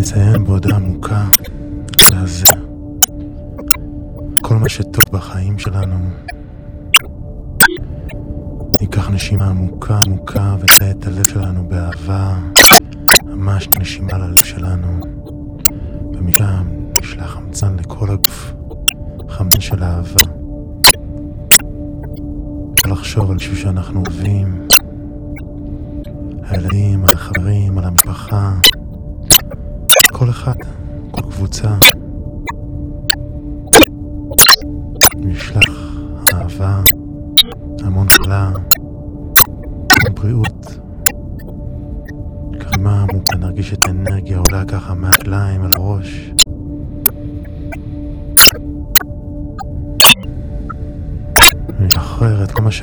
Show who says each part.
Speaker 1: נסיים בעודה עמוקה, להזר כל מה שטוב בחיים שלנו. ניקח נשימה עמוקה ונעלה את הלב שלנו באהבה, ממש נשימה ללב שלנו, ומשם נשלח חמצן לכל הגוף, חמצן של אהבה. לא לחשוב על משהו שאנחנו אוהבים, הילדים, על החברים, על המשפחה, כל אחד, כל קבוצה. נשלח אהבה, המון חלה, המון בריאות. קרימה עמוקה, נרגיש את האנרגיה עולה ככה מהרגליים על הראש. נשחרר את כל מה